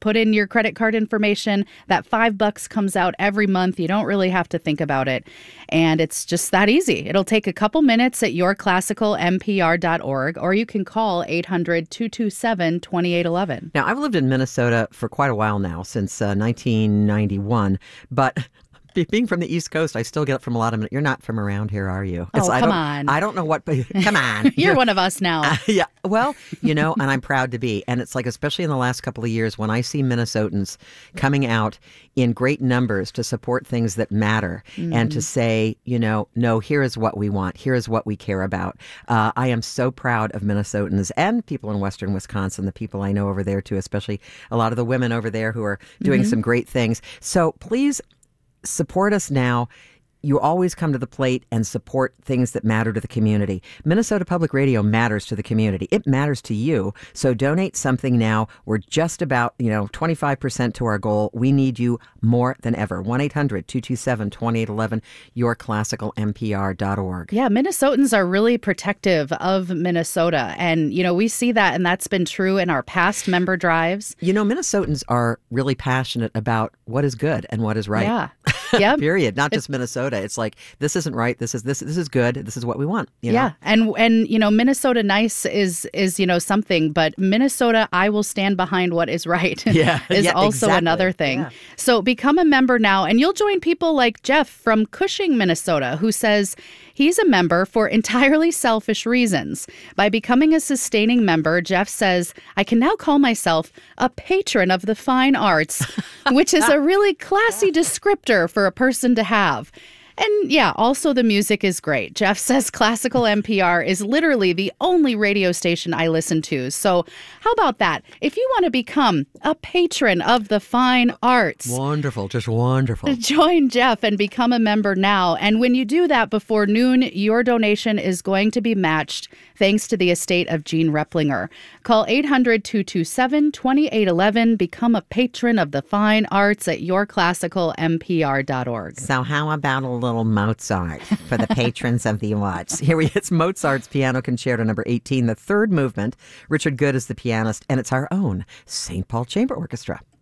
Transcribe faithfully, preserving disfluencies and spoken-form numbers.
put in your credit card information. That five bucks comes out every month. You don't really have to think about it. And it's just that easy. It'll take a couple minutes at your classical M P R dot org, or you can call eight hundred, two two seven, two eight one one. Now, I've lived in Minnesota for quite a while now, since uh, nineteen ninety-one, but being from the East Coast, I still get it from a lot of. You're not from around here, are you? Oh, I come don't, on. I don't know what. Come on. You're one of us now. Uh, yeah. Well, you know, and I'm proud to be. And it's like, especially in the last couple of years, when I see Minnesotans coming out in great numbers to support things that matter mm. and to say, you know, no, here is what we want. Here is what we care about. Uh, I am so proud of Minnesotans and people in Western Wisconsin, the people I know over there, too, especially a lot of the women over there who are doing mm-hmm. some great things. So please support us now. You always come to the plate and support things that matter to the community. Minnesota Public Radio matters to the community. It matters to you. So donate something now. We're just about, you know, twenty-five percent to our goal. We need you more than ever. one eight hundred, two two seven, two eight one one, your classical M P R dot org. Yeah, Minnesotans are really protective of Minnesota. And, you know, we see that, and that's been true in our past member drives. You know, Minnesotans are really passionate about what is good and what is right. Yeah. Yep. Period. Not just Minnesota. It's like, this isn't right. This is this this is good. This is what we want. You know? Yeah. And and you know, Minnesota nice is is, you know, something, but Minnesota, I will stand behind what is right. Yeah. is yeah, also exactly. another thing. Yeah. So become a member now, and you'll join people like Jeff from Cushing, Minnesota, who says he's a member for entirely selfish reasons. By becoming a sustaining member, Jeff says, I can now call myself a patron of the fine arts, which is a really classy descriptor for a person to have. And yeah, also the music is great. Jeff says Classical N P R is literally the only radio station I listen to. So how about that? If you want to become a patron of the fine arts. Wonderful, just wonderful. Join Jeff and become a member now. And when you do that before noon, your donation is going to be matched thanks to the estate of Gene Replinger. Call eight hundred, two two seven, two eight one one. Become a patron of the fine arts at your classical M P R dot org. So how about a little Mozart for the patrons of the arts? Here we it's Mozart's Piano Concerto number eighteen, the third movement. Richard Good is the pianist, and it's our own Saint Paul Chamber Orchestra.